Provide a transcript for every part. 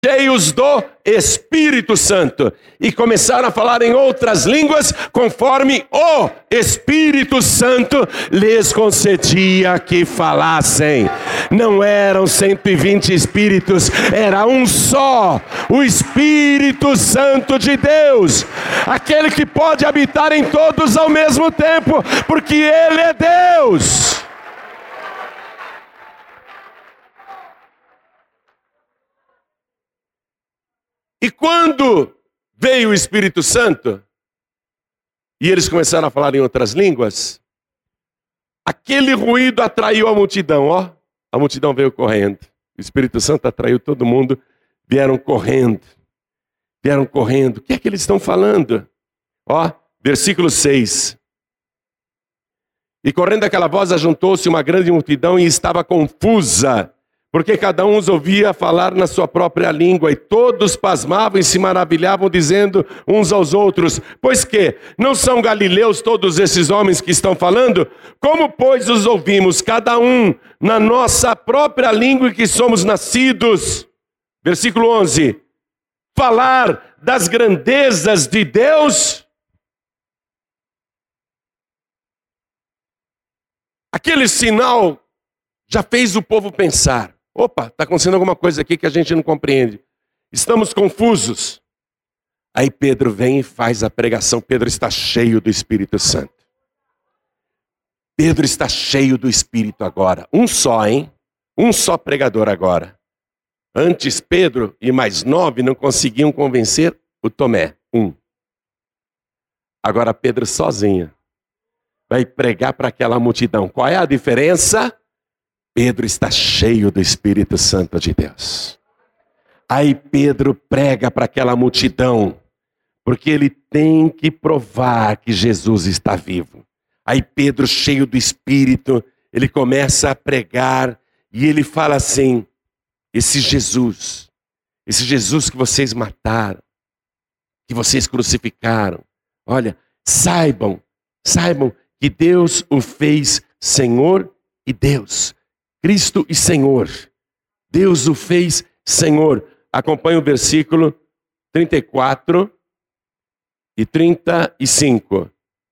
cheios do Espírito Santo, e começaram a falar em outras línguas, conforme o Espírito Santo lhes concedia que falassem. Não eram 120 espíritos, era um só, o Espírito Santo de Deus, aquele que pode habitar em todos ao mesmo tempo, porque Ele é Deus. E quando veio o Espírito Santo, e eles começaram a falar em outras línguas, aquele ruído atraiu a multidão, ó. A multidão veio correndo. O Espírito Santo atraiu todo mundo, vieram correndo. Vieram correndo. O que é que eles estão falando? Ó, versículo 6. E correndo aquela voz, ajuntou-se uma grande multidão e estava confusa, porque cada um os ouvia falar na sua própria língua, e todos pasmavam e se maravilhavam, dizendo uns aos outros: pois que, não são galileus todos esses homens que estão falando? Como, pois, os ouvimos, cada um na nossa própria língua em que somos nascidos? Versículo 11. Falar das grandezas de Deus? Aquele sinal já fez o povo pensar: opa, está acontecendo alguma coisa aqui que a gente não compreende. Estamos confusos. Aí Pedro vem e faz a pregação. Pedro está cheio do Espírito Santo. Pedro está cheio do Espírito agora. Um só, hein? Um só pregador agora. Antes Pedro e mais 9 não conseguiam convencer o Tomé. Agora Pedro sozinho vai pregar para aquela multidão. Qual é a diferença? Pedro está cheio do Espírito Santo de Deus. Aí Pedro prega para aquela multidão, porque ele tem que provar que Jesus está vivo. Aí Pedro, cheio do Espírito, ele começa a pregar e ele fala assim: esse Jesus que vocês mataram, que vocês crucificaram, olha, saibam que Deus o fez Senhor e Deus. Cristo e Senhor. Deus o fez Senhor. Acompanhe o versículo 34 e 35.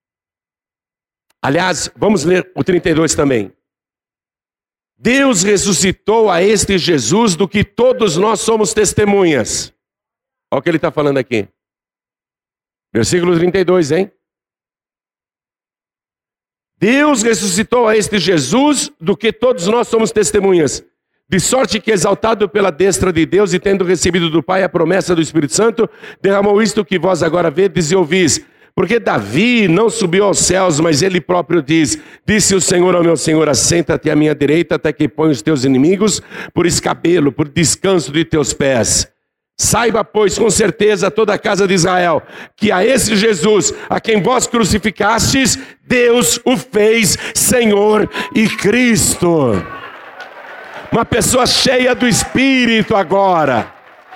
Aliás, vamos ler o 32 também. Deus ressuscitou a este Jesus do que todos nós somos testemunhas. Olha o que ele está falando aqui. Versículo 32, hein? Deus ressuscitou a este Jesus, do que todos nós somos testemunhas. De sorte que, exaltado pela destra de Deus e tendo recebido do Pai a promessa do Espírito Santo, derramou isto que vós agora vedes e ouvis. Porque Davi não subiu aos céus, mas ele próprio diz: disse o Senhor ao meu Senhor, assenta-te à minha direita, até que ponha os teus inimigos por escabelo, por descanso de teus pés. Saiba, pois, com certeza, toda a casa de Israel, que a esse Jesus, a quem vós crucificastes, Deus o fez Senhor e Cristo. Uma pessoa cheia do Espírito agora,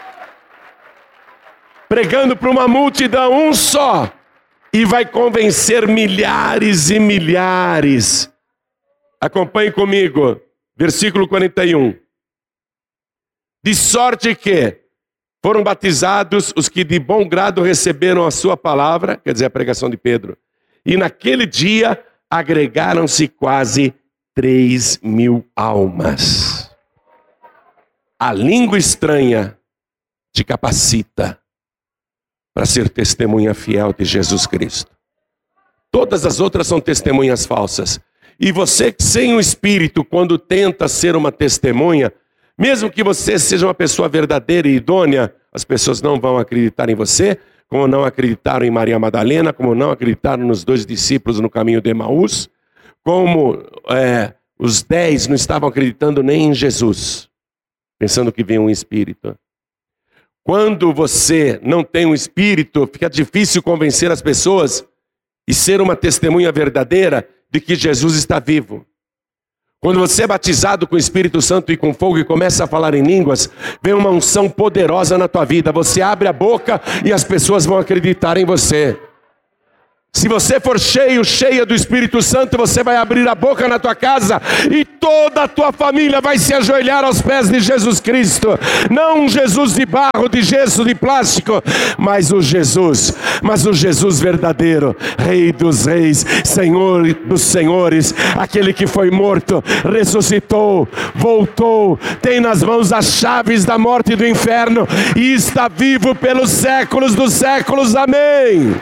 pregando para uma multidão, um só, e vai convencer milhares e milhares. Acompanhe comigo, versículo 41. De sorte que foram batizados os que de bom grado receberam a sua palavra, quer dizer, a pregação de Pedro. E naquele dia agregaram-se quase 3.000 almas. A língua estranha te capacita para ser testemunha fiel de Jesus Cristo. Todas as outras são testemunhas falsas. E você, sem o Espírito, quando tenta ser uma testemunha, mesmo que você seja uma pessoa verdadeira e idônea, as pessoas não vão acreditar em você, como não acreditaram em Maria Madalena, como não acreditaram nos 2 discípulos no caminho de Emaús, como os 10 não estavam acreditando nem em Jesus, pensando que vem um Espírito. Quando você não tem um Espírito, fica difícil convencer as pessoas e ser uma testemunha verdadeira de que Jesus está vivo. Quando você é batizado com o Espírito Santo e com fogo e começa a falar em línguas, vem uma unção poderosa na tua vida. Você abre a boca e as pessoas vão acreditar em você. Se você for cheia do Espírito Santo, você vai abrir a boca na tua casa e toda a tua família vai se ajoelhar aos pés de Jesus Cristo. Não um Jesus de barro, de gesso, de plástico, mas o Jesus verdadeiro, Rei dos reis, Senhor dos senhores, aquele que foi morto, ressuscitou, voltou, tem nas mãos as chaves da morte e do inferno e está vivo pelos séculos dos séculos. Amém.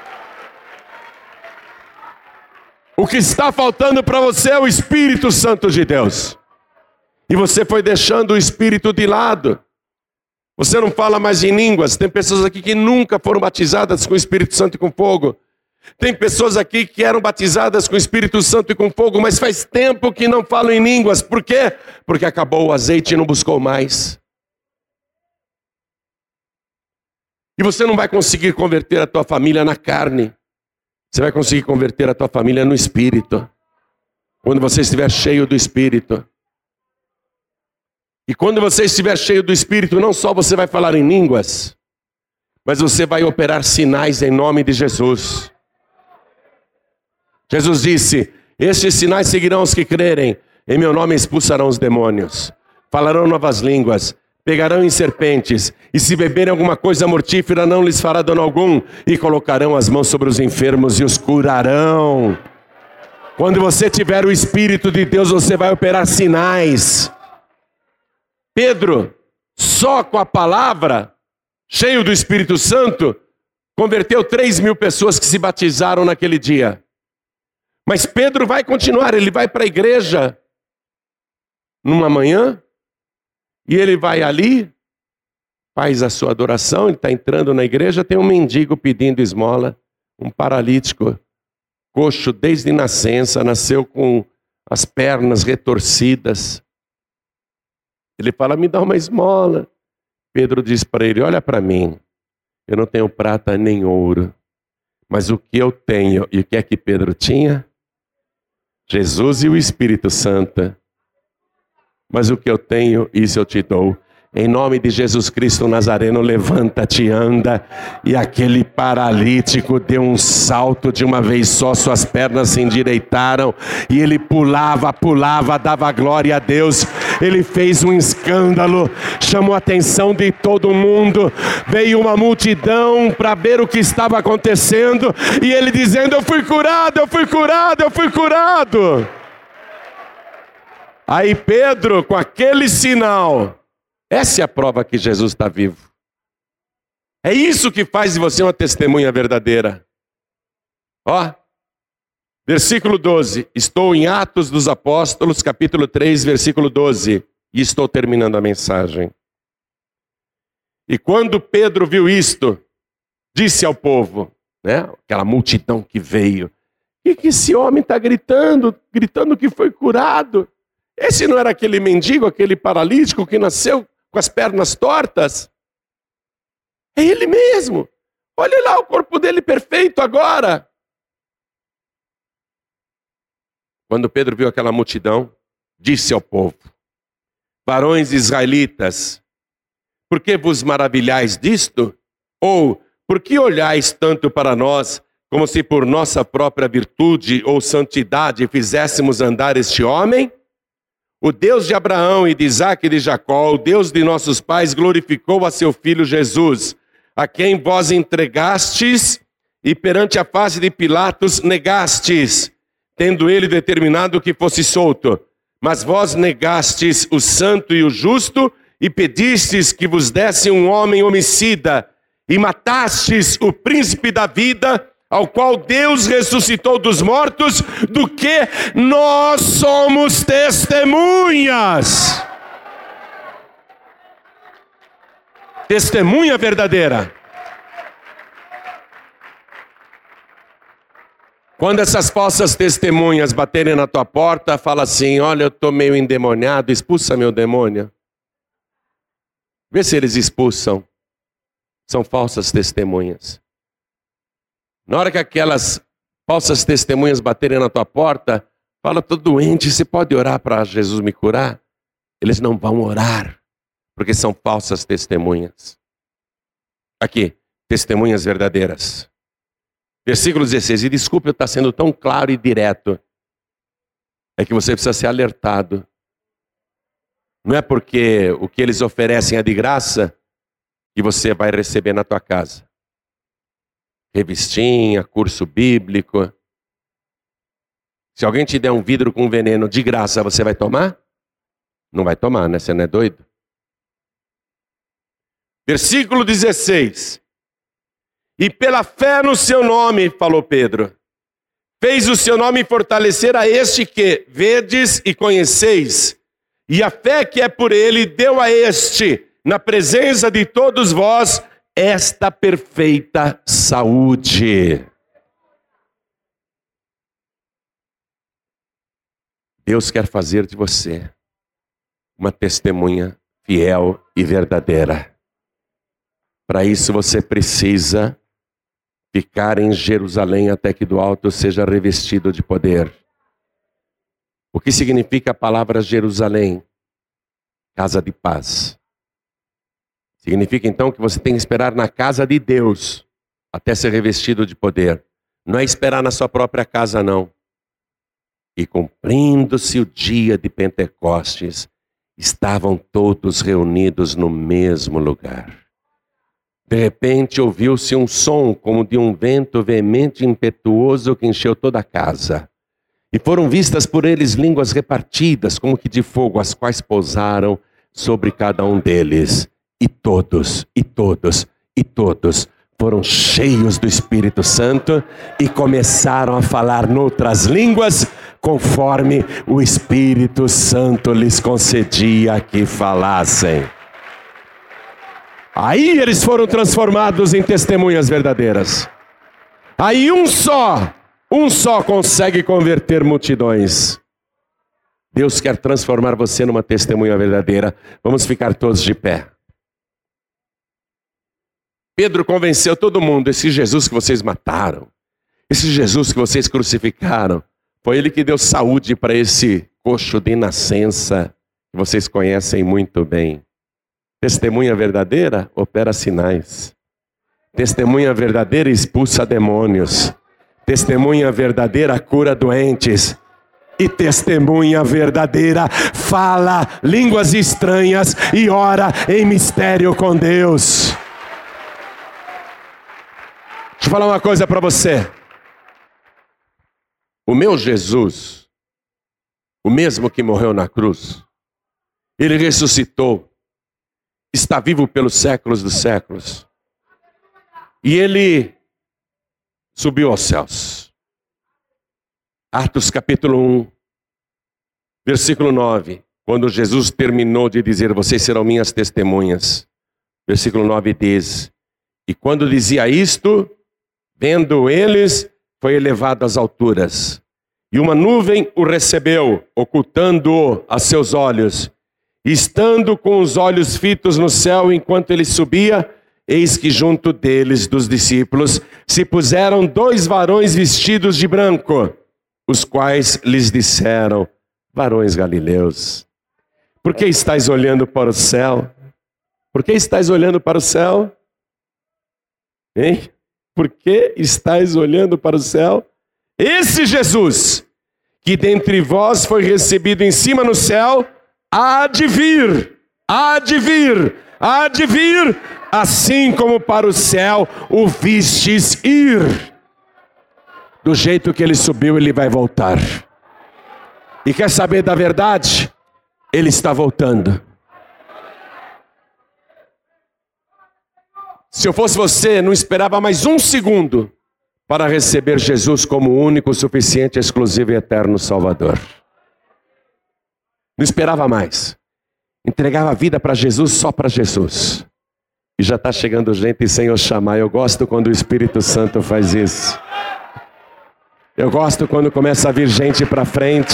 O que está faltando para você é o Espírito Santo de Deus. E você foi deixando o Espírito de lado. Você não fala mais em línguas. Tem pessoas aqui que nunca foram batizadas com o Espírito Santo e com fogo. Tem pessoas aqui que eram batizadas com o Espírito Santo e com fogo, mas faz tempo que não falam em línguas. Por quê? Porque acabou o azeite e não buscou mais. E você não vai conseguir converter a tua família na carne. Você vai conseguir converter a tua família no Espírito. Quando você estiver cheio do Espírito. E quando você estiver cheio do Espírito, não só você vai falar em línguas, mas você vai operar sinais em nome de Jesus. Jesus disse: estes sinais seguirão os que crerem. Em meu nome expulsarão os demônios. Falarão novas línguas. Pegarão em serpentes, e se beberem alguma coisa mortífera não lhes fará dano algum, e colocarão as mãos sobre os enfermos e os curarão. Quando você tiver o Espírito de Deus, você vai operar sinais. Pedro, só com a palavra, cheio do Espírito Santo, converteu 3.000 pessoas que se batizaram naquele dia. Mas Pedro vai continuar, ele vai para a igreja numa manhã, e ele vai ali, faz a sua adoração, ele está entrando na igreja, tem um mendigo pedindo esmola, um paralítico, coxo desde nascença, nasceu com as pernas retorcidas. Ele fala: me dá uma esmola. Pedro diz para ele: olha para mim, eu não tenho prata nem ouro, mas o que eu tenho, e o que é que Pedro tinha? Jesus e o Espírito Santo. Mas o que eu tenho, isso eu te dou. Em nome de Jesus Cristo Nazareno, levanta-te, anda. E aquele paralítico deu um salto de uma vez só, suas pernas se endireitaram. E ele pulava, dava glória a Deus. Ele fez um escândalo, chamou a atenção de todo mundo. Veio uma multidão para ver o que estava acontecendo. E ele dizendo: eu fui curado, eu fui curado, eu fui curado. Aí Pedro, com aquele sinal, essa é a prova que Jesus está vivo. É isso que faz de você uma testemunha verdadeira. Ó, versículo 12. Estou em Atos dos Apóstolos, capítulo 3, versículo 12. E estou terminando a mensagem. E quando Pedro viu isto, disse ao povo, né, aquela multidão que veio: o que esse homem está gritando que foi curado? Esse não era aquele mendigo, aquele paralítico que nasceu com as pernas tortas? É ele mesmo. Olha lá o corpo dele perfeito agora. Quando Pedro viu aquela multidão, disse ao povo: varões israelitas, por que vos maravilhais disto? Ou por que olhais tanto para nós, como se por nossa própria virtude ou santidade fizéssemos andar este homem? O Deus de Abraão e de Isaque e de Jacó, o Deus de nossos pais, glorificou a seu filho Jesus, a quem vós entregastes e perante a face de Pilatos negastes, tendo ele determinado que fosse solto. Mas vós negastes o santo e o justo e pedistes que vos desse um homem homicida e matastes o príncipe da vida, ao qual Deus ressuscitou dos mortos, do que nós somos testemunhas. Testemunha verdadeira. Quando essas falsas testemunhas baterem na tua porta, fala assim: olha, eu estou meio endemoniado, expulsa meu demônio. Vê se eles expulsam. São falsas testemunhas. Na hora que aquelas falsas testemunhas baterem na tua porta, fala: estou doente, você pode orar para Jesus me curar? Eles não vão orar, porque são falsas testemunhas. Aqui, testemunhas verdadeiras. Versículo 16, e desculpe eu estar sendo tão claro e direto. É que você precisa ser alertado. Não é porque o que eles oferecem é de graça que você vai receber na tua casa. Revistinha, curso bíblico. Se alguém te der um vidro com veneno de graça, você vai tomar? Não vai tomar, né? Você não é doido? Versículo 16. E pela fé no seu nome, falou Pedro, fez o seu nome fortalecer a este que vedes e conheceis. E a fé que é por ele deu a este, na presença de todos vós, esta perfeita saúde. Deus quer fazer de você uma testemunha fiel e verdadeira. Para isso você precisa ficar em Jerusalém até que do alto seja revestido de poder. O que significa a palavra Jerusalém? Casa de paz. Significa então que você tem que esperar na casa de Deus até ser revestido de poder. Não é esperar na sua própria casa, não. E cumprindo-se o dia de Pentecostes, estavam todos reunidos no mesmo lugar. De repente ouviu-se um som como de um vento veemente e impetuoso que encheu toda a casa. E foram vistas por eles línguas repartidas, como que de fogo, as quais pousaram sobre cada um deles. E todos foram cheios do Espírito Santo e começaram a falar noutras línguas, conforme o Espírito Santo lhes concedia que falassem. Aí eles foram transformados em testemunhas verdadeiras. Aí um só consegue converter multidões. Deus quer transformar você numa testemunha verdadeira. Vamos ficar todos de pé. Pedro convenceu todo mundo, esse Jesus que vocês mataram, esse Jesus que vocês crucificaram, foi ele que deu saúde para esse coxo de nascença, que vocês conhecem muito bem. Testemunha verdadeira opera sinais. Testemunha verdadeira expulsa demônios. Testemunha verdadeira cura doentes. E testemunha verdadeira fala línguas estranhas e ora em mistério com Deus. Deixa eu falar uma coisa para você. O meu Jesus, o mesmo que morreu na cruz, ele ressuscitou. Está vivo pelos séculos dos séculos. E ele subiu aos céus. Atos capítulo 1, versículo 9. Quando Jesus terminou de dizer, vocês serão minhas testemunhas. Versículo 9 diz, e quando dizia isto, vendo eles, foi elevado às alturas. E uma nuvem o recebeu, ocultando-o a seus olhos. Estando com os olhos fitos no céu enquanto ele subia, eis que junto deles, dos discípulos, se puseram 2 varões vestidos de branco, os quais lhes disseram, varões galileus, por que estáis olhando para o céu? Por que estáis olhando para o céu? Hein? Por que estáis olhando para o céu? Esse Jesus, que dentre vós foi recebido em cima no céu, há de vir, assim como para o céu o vistes ir. Do jeito que ele subiu, ele vai voltar. E quer saber da verdade? Ele está voltando. Se eu fosse você, não esperava mais um segundo para receber Jesus como único, suficiente, exclusivo e eterno Salvador. Não esperava mais. Entregava a vida para Jesus, só para Jesus. E já está chegando gente sem eu chamar. Eu gosto quando o Espírito Santo faz isso. Eu gosto quando começa a vir gente para frente,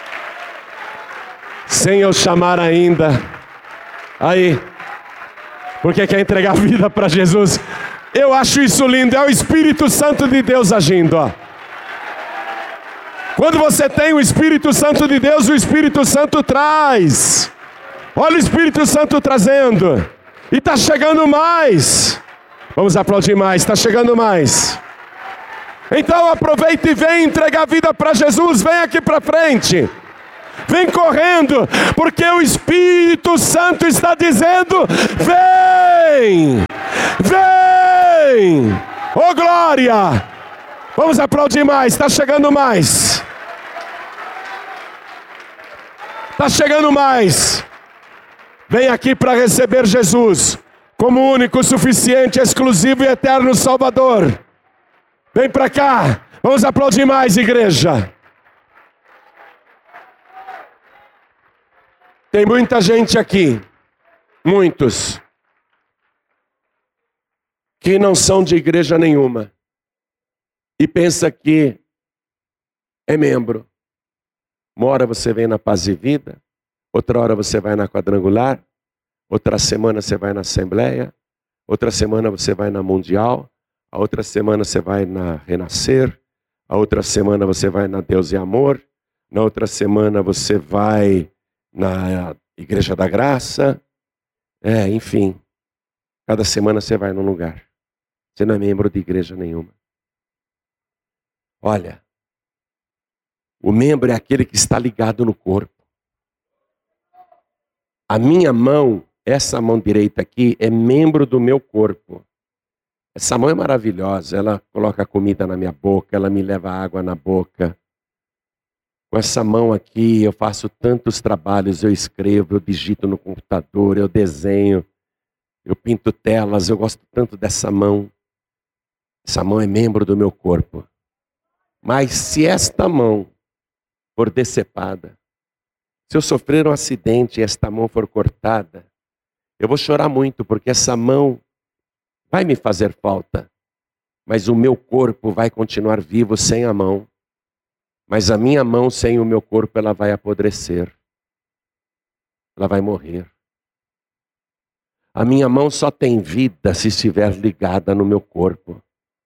sem eu chamar ainda. Aí, porque quer entregar a vida para Jesus. Eu acho isso lindo, é o Espírito Santo de Deus agindo, ó. Quando você tem o Espírito Santo de Deus, o Espírito Santo traz. Olha o Espírito Santo trazendo. E está chegando mais. Vamos aplaudir mais, está chegando mais. Então aproveita e vem entregar a vida para Jesus. Vem aqui para frente. Vem correndo, porque o Espírito Santo está dizendo: vem, vem, oh glória. Vamos aplaudir mais, está chegando mais. Está chegando mais. Vem aqui para receber Jesus como único, suficiente, exclusivo e eterno Salvador. Vem para cá. Vamos aplaudir mais, igreja. Tem muita gente aqui, muitos, que não são de igreja nenhuma e pensa que é membro. Uma hora você vem na Paz e Vida, outra hora você vai na Quadrangular, outra semana você vai na Assembleia, outra semana você vai na Mundial, a outra semana você vai na Renascer, a outra semana você vai na Deus e Amor, na outra semana você vai na Igreja da Graça, enfim, cada semana você vai num lugar. Você não é membro de igreja nenhuma. Olha, o membro é aquele que está ligado no corpo. A minha mão, essa mão direita aqui, é membro do meu corpo. Essa mão é maravilhosa, ela coloca comida na minha boca, ela me leva água na boca. Com essa mão aqui eu faço tantos trabalhos, eu escrevo, eu digito no computador, eu desenho, eu pinto telas, eu gosto tanto dessa mão. Essa mão é membro do meu corpo. Mas se esta mão for decepada, se eu sofrer um acidente e esta mão for cortada, eu vou chorar muito, porque essa mão vai me fazer falta. Mas o meu corpo vai continuar vivo sem a mão. Mas a minha mão sem o meu corpo, ela vai apodrecer. Ela vai morrer. A minha mão só tem vida se estiver ligada no meu corpo.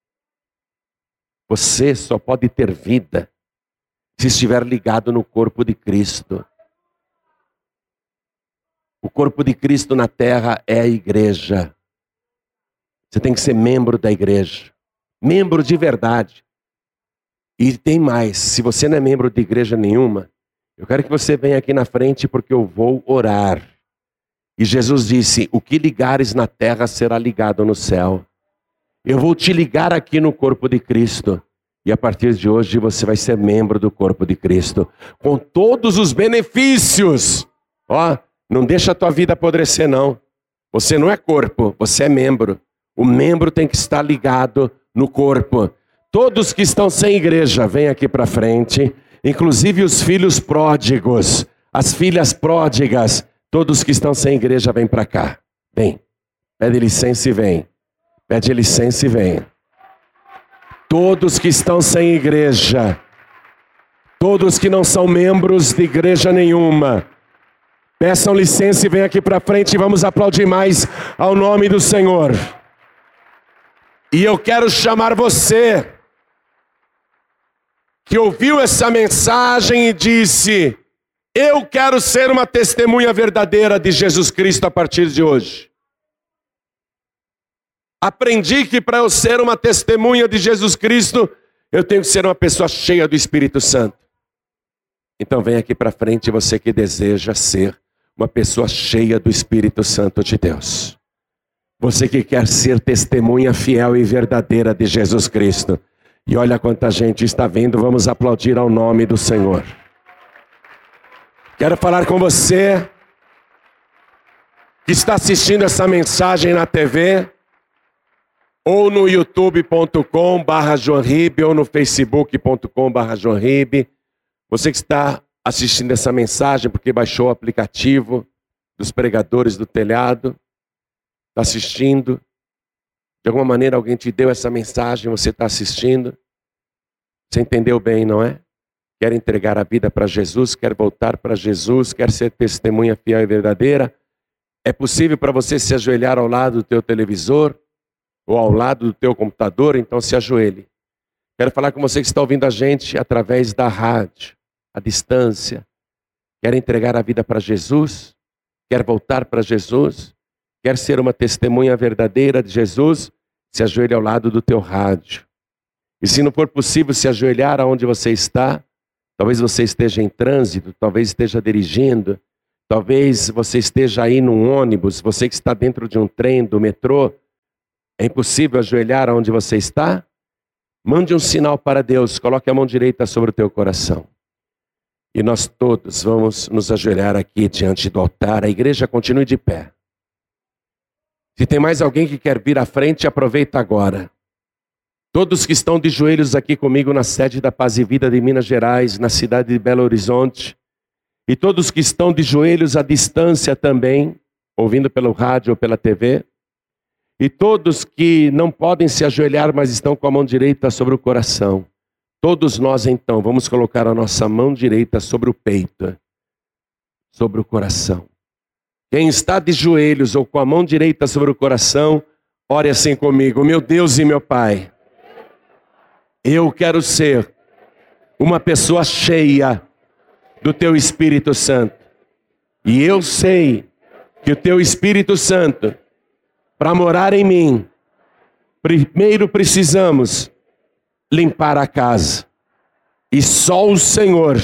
Você só pode ter vida se estiver ligado no corpo de Cristo. O corpo de Cristo na terra é a igreja. Você tem que ser membro da igreja. Membro de verdade. E tem mais, se você não é membro de igreja nenhuma, eu quero que você venha aqui na frente porque eu vou orar. E Jesus disse: o que ligares na terra será ligado no céu. Eu vou te ligar aqui no corpo de Cristo. E a partir de hoje você vai ser membro do corpo de Cristo. Com todos os benefícios. Ó, não deixa a tua vida apodrecer não. Você não é corpo, você é membro. O membro tem que estar ligado no corpo. Todos que estão sem igreja, vem aqui para frente, inclusive os filhos pródigos, as filhas pródigas, todos que estão sem igreja, vem para cá. Vem, pede licença e vem. Pede licença e vem. Todos que estão sem igreja, todos que não são membros de igreja nenhuma, peçam licença e vem aqui para frente e vamos aplaudir mais ao nome do Senhor. E eu quero chamar você que ouviu essa mensagem e disse: eu quero ser uma testemunha verdadeira de Jesus Cristo a partir de hoje. Aprendi que para eu ser uma testemunha de Jesus Cristo, eu tenho que ser uma pessoa cheia do Espírito Santo. Então vem aqui para frente você que deseja ser uma pessoa cheia do Espírito Santo de Deus. Você que quer ser testemunha fiel e verdadeira de Jesus Cristo. E olha quanta gente está vindo, vamos aplaudir ao nome do Senhor. Quero falar com você que está assistindo essa mensagem na TV, ou no youtube.com/joanribe, ou no facebook.com/joanribe. Você que está assistindo essa mensagem porque baixou o aplicativo dos pregadores do telhado, está assistindo. De alguma maneira alguém te deu essa mensagem, você está assistindo. Você entendeu bem, não é? Quer entregar a vida para Jesus, quer voltar para Jesus, quer ser testemunha fiel e verdadeira. É possível para você se ajoelhar ao lado do teu televisor ou ao lado do teu computador, então se ajoelhe. Quero falar com você que está ouvindo a gente através da rádio, à distância. Quer entregar a vida para Jesus? Quer voltar para Jesus? Quer ser uma testemunha verdadeira de Jesus? Se ajoelhe ao lado do teu rádio. E se não for possível se ajoelhar aonde você está, talvez você esteja em trânsito, talvez esteja dirigindo, talvez você esteja aí num ônibus, você que está dentro de um trem, do metrô, é impossível ajoelhar aonde você está? Mande um sinal para Deus, coloque a mão direita sobre o teu coração. E nós todos vamos nos ajoelhar aqui diante do altar. A igreja continue de pé. Se tem mais alguém que quer vir à frente, aproveita agora. Todos que estão de joelhos aqui comigo na sede da Paz e Vida de Minas Gerais, na cidade de Belo Horizonte, e todos que estão de joelhos à distância também, ouvindo pelo rádio ou pela TV, e todos que não podem se ajoelhar, mas estão com a mão direita sobre o coração, todos nós então vamos colocar a nossa mão direita sobre o peito, sobre o coração. Quem está de joelhos ou com a mão direita sobre o coração, ore assim comigo: meu Deus e meu Pai, eu quero ser uma pessoa cheia do Teu Espírito Santo. E eu sei que o Teu Espírito Santo, para morar em mim, primeiro precisamos limpar a casa. E só o Senhor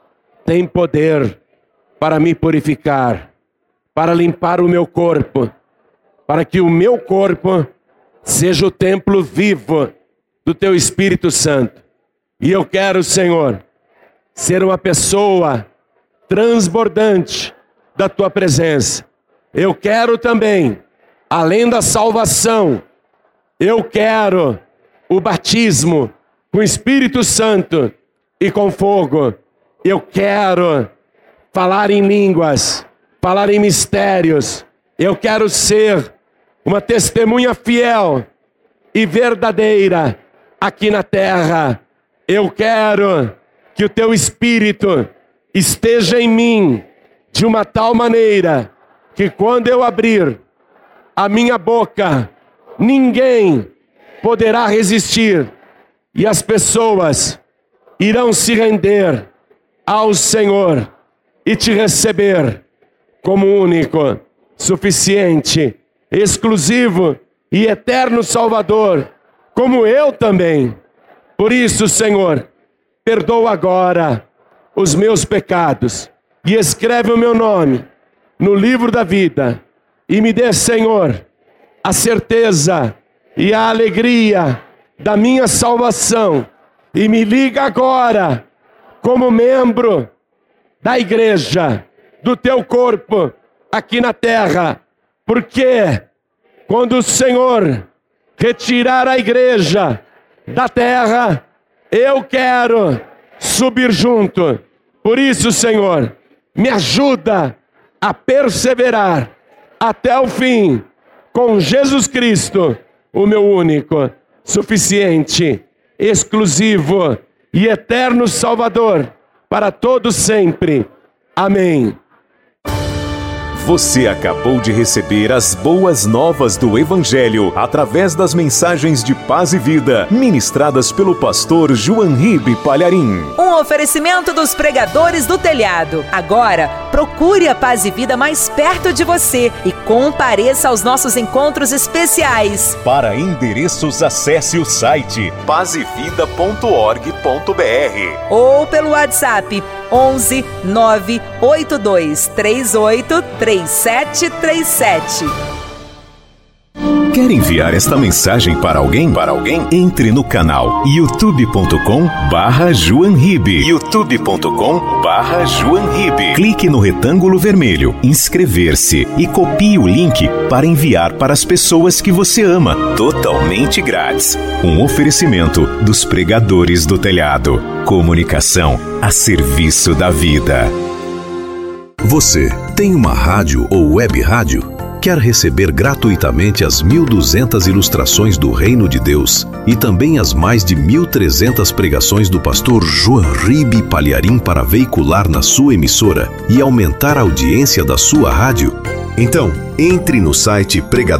tem poder para me purificar, para limpar o meu corpo, para que o meu corpo seja o templo vivo do Teu Espírito Santo. E eu quero, Senhor, ser uma pessoa transbordante da Tua presença. Eu quero também, além da salvação, eu quero o batismo com o Espírito Santo e com fogo. Eu quero falar em línguas, falar em mistérios. Eu quero ser uma testemunha fiel e verdadeira aqui na terra. Eu quero que o Teu Espírito esteja em mim de uma tal maneira que quando eu abrir a minha boca, ninguém poderá resistir e as pessoas irão se render ao Senhor e Te receber como único, suficiente, exclusivo e eterno Salvador, como eu também. Por isso, Senhor, perdoa agora os meus pecados e escreve o meu nome no livro da vida e me dê, Senhor, a certeza e a alegria da minha salvação e me liga agora como membro da igreja, do Teu corpo aqui na terra, porque quando o Senhor retirar a igreja da terra, eu quero subir junto. Por isso, Senhor, me ajuda a perseverar até o fim com Jesus Cristo, o meu único, suficiente, exclusivo e eterno Salvador para todos sempre. Amém. Você acabou de receber as boas novas do Evangelho através das mensagens de paz e vida, ministradas pelo pastor João Ribe Palharim. Um oferecimento dos pregadores do telhado. Agora, procure a Paz e Vida mais perto de você e compareça aos nossos encontros especiais. Para endereços, acesse o site pazevida.org.br ou pelo WhatsApp 11 982 38 3737. Quer enviar esta mensagem para alguém? Entre no canal youtube.com/JoãoRibe. youtube.com/JoãoRibe. Clique no retângulo vermelho, inscrever-se e copie o link para enviar para as pessoas que você ama, totalmente grátis. Um oferecimento dos pregadores do telhado. Comunicação a serviço da vida. Você tem uma rádio ou web rádio? Quer receber gratuitamente as 1.200 ilustrações do Reino de Deus e também as mais de 1.300 pregações do pastor João Ribe Palharim para veicular na sua emissora e aumentar a audiência da sua rádio? Então, entre no site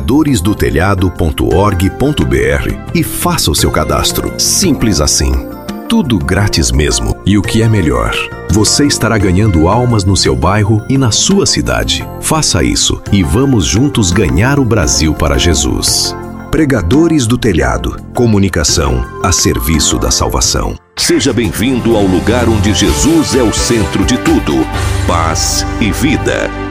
pregadoresdotelhado.org.br e faça o seu cadastro. Simples assim. Tudo grátis mesmo. E o que é melhor, você estará ganhando almas no seu bairro e na sua cidade. Faça isso e vamos juntos ganhar o Brasil para Jesus. Pregadores do Telhado. Comunicação a serviço da salvação. Seja bem-vindo ao lugar onde Jesus é o centro de tudo. Paz e vida.